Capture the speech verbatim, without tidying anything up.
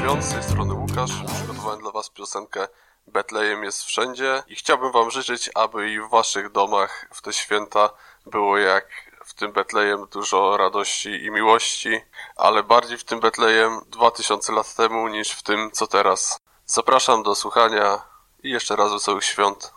świąt, z tej strony Łukasz. Przygotowałem dla Was piosenkę Betlejem jest wszędzie i chciałbym Wam życzyć, aby i w Waszych domach w te święta było jak w tym Betlejem dużo radości i miłości, ale bardziej w tym Betlejem dwa tysiące lat temu niż w tym, co teraz. Zapraszam do słuchania i jeszcze raz wesołych świąt.